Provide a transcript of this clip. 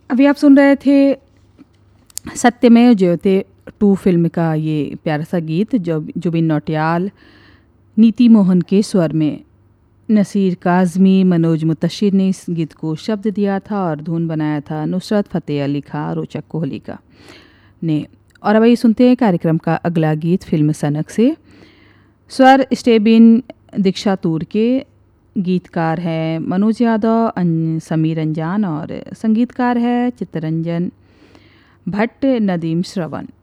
अभी आप सुन रहे थे सत्यमेव जयते 2 फिल्म का ये प्यारा सा गीत जो जुबिन नौटियाल, नीति मोहन के स्वर में। नसीर काज़मी, मनोज मुतशिर ने इस गीत को शब्द दिया था और धुन बनाया था नुसरत फ़तेह अली खां, रोचक कोहली का ने। और अब ये सुनते हैं कार्यक्रम का अगला गीत फिल्म सनक से। स्वर स्टेबिन दीक्षा तूर के, गीतकार हैं मनोज यादव, समीर अंजान और संगीतकार है चित्तरंजन भट्ट, नदीम श्रवण।